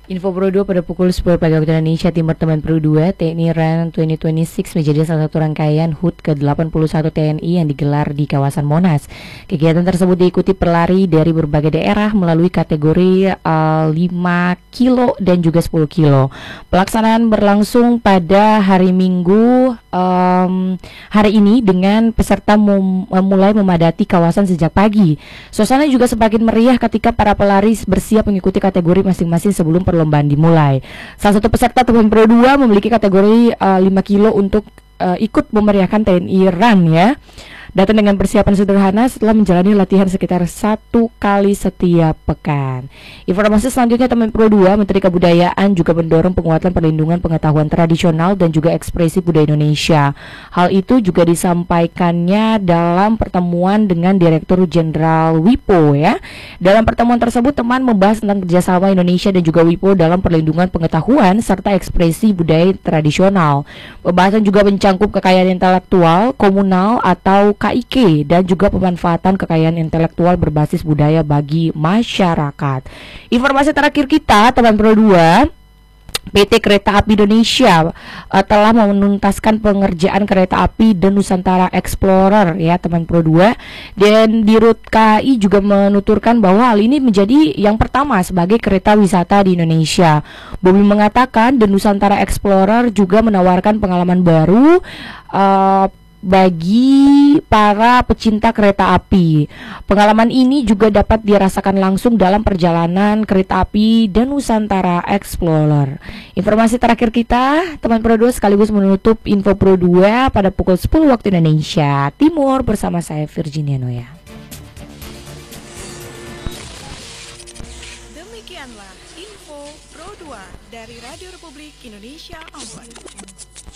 Info Pro 2 pada pukul 10 pagi waktu Indonesia Timur. Teman Pro 2, TNI Run 2026 menjadi salah satu rangkaian HUT ke-81 TNI yang digelar di kawasan Monas. Kegiatan tersebut diikuti pelari dari berbagai daerah melalui kategori 5 kilo dan juga 10 kilo. Pelaksanaan berlangsung pada hari Minggu hari ini dengan peserta mulai memadati kawasan sejak pagi. Suasana juga semakin meriah ketika para pelari bersiap mengikuti kategori masing-masing sebelum perlombaan dimulai. Salah satu peserta Teman Pro 2 memiliki kategori 5 kilo untuk ikut memeriahkan TNI Run ya. Datang dengan persiapan sederhana setelah menjalani latihan sekitar 1 kali setiap pekan. Informasi selanjutnya, Teman Pro 2, Menteri Kebudayaan juga mendorong penguatan perlindungan pengetahuan tradisional dan juga ekspresi budaya Indonesia. Hal itu juga disampaikannya dalam pertemuan dengan Direktur Jenderal WIPO ya. Dalam pertemuan tersebut, teman membahas tentang kerjasama Indonesia dan juga WIPO dalam perlindungan pengetahuan serta ekspresi budaya tradisional. Pembahasan juga mencangkup kekayaan intelektual komunal atau KIK dan juga pemanfaatan kekayaan intelektual berbasis budaya bagi masyarakat. Informasi terakhir kita, Teman Pro 2, PT Kereta Api Indonesia telah menuntaskan pengerjaan kereta api dan Nusantara Explorer ya Teman Pro 2, dan di Rut KAI juga menuturkan bahwa hal ini menjadi yang pertama sebagai kereta wisata di Indonesia. Bobi mengatakan dan Nusantara Explorer juga menawarkan pengalaman baru bagi para pecinta kereta api. Pengalaman ini juga dapat dirasakan langsung dalam perjalanan kereta api dan Nusantara Explorer. Informasi terakhir kita, Teman Pro 2, sekaligus menutup Info Pro 2 pada pukul 10 waktu Indonesia Timur bersama saya Virginia Noya. Demikianlah Info Pro 2 dari Radio Republik Indonesia Ambon.